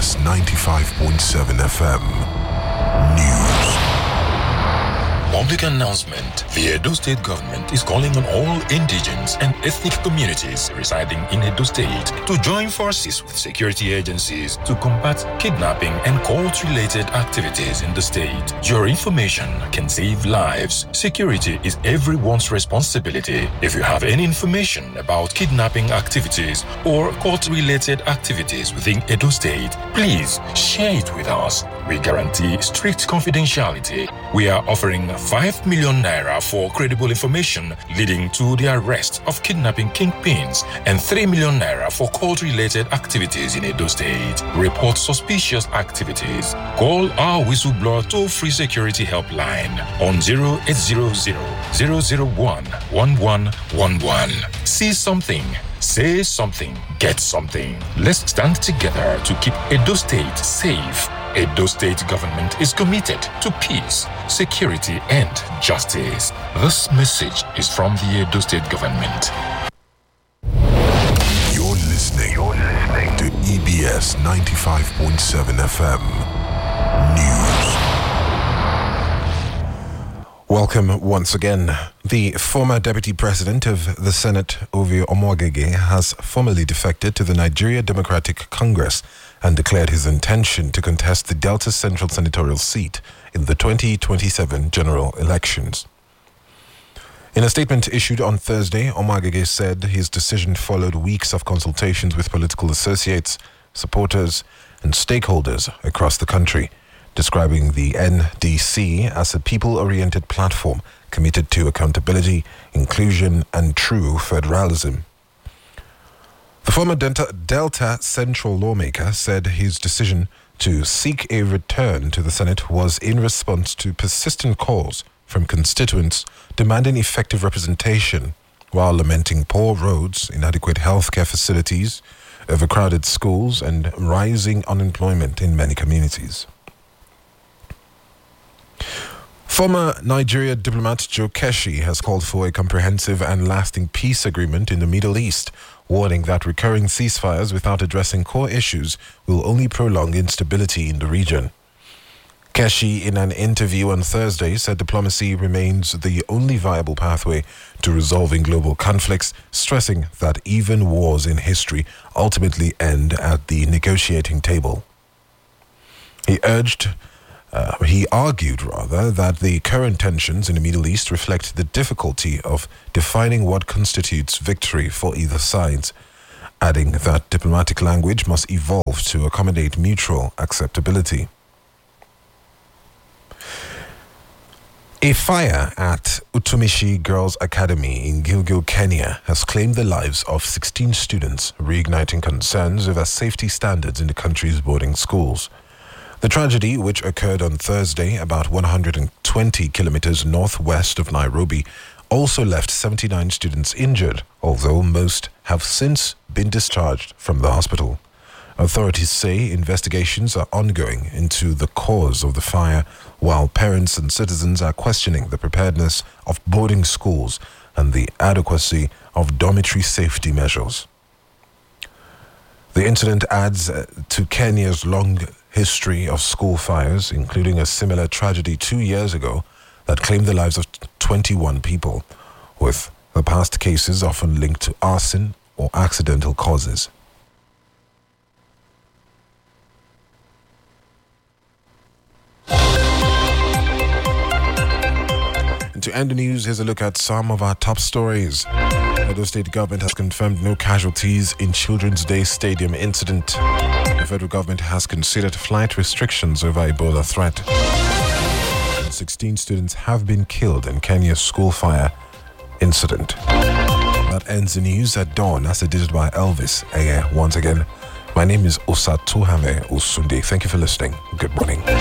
EBS 95.7 FM. News. Public announcement. The Edo State government is calling on all indigenous and ethnic communities residing in Edo State to join forces with security agencies to combat kidnapping and cult-related activities in the state. Your information can save lives. Security is everyone's responsibility. If you have any information about kidnapping activities or cult-related activities within Edo State, please share it with us. We guarantee strict confidentiality. We are offering 5 million naira for credible information leading to the arrest of kidnapping kingpins and 3 million naira for cult-related activities in Edo State. Report suspicious activities. Call our whistleblower toll-free security helpline on 0800 001 1111. See something. Say something. Get something. Let's stand together to keep Edo State safe. Edo State government is committed to peace, security, and justice. This message is from the Edo State government. You're listening to EBS 95.7 FM. News. Welcome once again. The former Deputy President of the Senate, Ovie Omoagege, has formally defected to the Nigeria Democratic Congress and declared his intention to contest the Delta Central senatorial seat in the 2027 general elections. In a statement issued on Thursday, Omoagege said his decision followed weeks of consultations with political associates, supporters, and stakeholders across the country, describing the NDC as a people-oriented platform committed to accountability, inclusion, and true federalism. The former Delta Central lawmaker said his decision to seek a return to the Senate was in response to persistent calls from constituents demanding effective representation, while lamenting poor roads, inadequate healthcare facilities, overcrowded schools, and rising unemployment in many communities. Former Nigeria diplomat Joe Keshi has called for a comprehensive and lasting peace agreement in the Middle East, warning that recurring ceasefires without addressing core issues will only prolong instability in the region. Keshi, in an interview on Thursday, said diplomacy remains the only viable pathway to resolving global conflicts, stressing that even wars in history ultimately end at the negotiating table. He argued that the current tensions in the Middle East reflect the difficulty of defining what constitutes victory for either side, adding that diplomatic language must evolve to accommodate mutual acceptability. A fire at Utumishi Girls Academy in Gilgil, Kenya has claimed the lives of 16 students, reigniting concerns over safety standards in the country's boarding schools. The tragedy, which occurred on Thursday about 120 kilometers northwest of Nairobi, also left 79 students injured, although most have since been discharged from the hospital. Authorities say investigations are ongoing into the cause of the fire, while parents and citizens are questioning the preparedness of boarding schools and the adequacy of dormitory safety measures. The incident adds to Kenya's long history of school fires, including a similar tragedy 2 years ago that claimed the lives of 21 people, with the past cases often linked to arson or accidental causes. And to end the news, here's a look at some of our top stories. Edo State government has confirmed no casualties in Children's Day Stadium incident. The federal government has considered flight restrictions over Ebola threat. And 16 students have been killed in Kenya's school fire incident. That ends the news at dawn, as edited by Elvis Aye. Once again, my name is Osatuhame Usunde. Thank you for listening. Good morning.